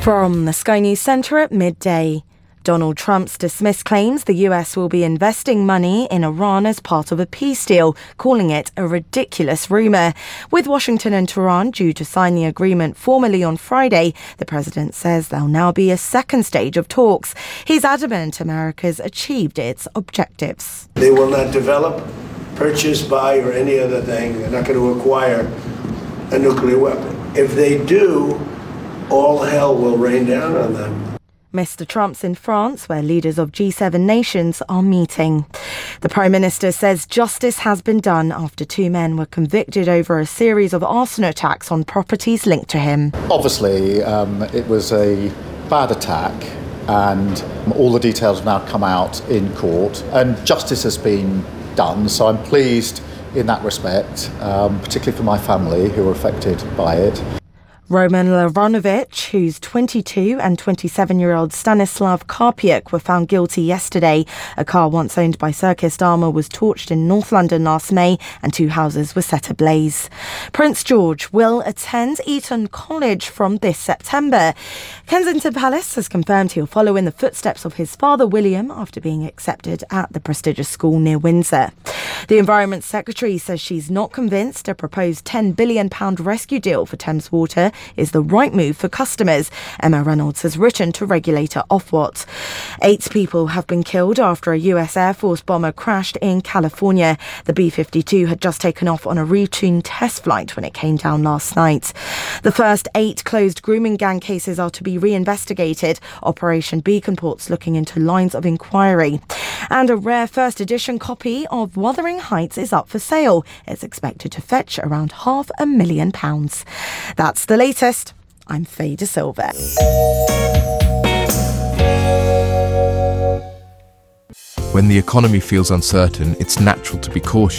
From the Sky News Centre at midday. Donald Trump's dismissed claims the US will be investing money in Iran as part of a peace deal, calling it a ridiculous rumour. With Washington and Tehran due to sign the agreement formally on Friday, the president says there'll now be a second stage of talks. He's adamant America's achieved its objectives. They will not develop, purchase, buy, or any other thing. They're not going to acquire a nuclear weapon. If they do, all hell will rain down on them. Mr. Trump's in France, where leaders of G7 nations are meeting. The Prime Minister says justice has been done after two men were convicted over a series of arson attacks on properties linked to him. Obviously, it was a bad attack, and all the details have now come out in court, and justice has been done, so I'm pleased in that respect, particularly for my family who were affected by it. Roman Lavranovic, whose 22 and 27-year-old Stanislav Karpiuk were found guilty yesterday. A car once owned by Circus Dharma was torched in North London last May and two houses were set ablaze. Prince George will attend Eton College from this September. Kensington Palace has confirmed he'll follow in the footsteps of his father William after being accepted at the prestigious school near Windsor. The Environment Secretary says she's not convinced a proposed £10 billion rescue deal for Thames Water is the right move for customers. Emma Reynolds has written to regulator Ofwat. 8 people have been killed after a US Air Force bomber crashed in California. The B-52 had just taken off on a routine test flight when it came down last night. The first 8 closed grooming gang cases are to be reinvestigated. Operation Beacon Port's looking into lines of inquiry. And a rare first edition copy of Wuthering Heights is up for sale. It's expected to fetch around £500,000. That's the latest. I'm Faye De Silva. When the economy feels uncertain, it's natural to be cautious.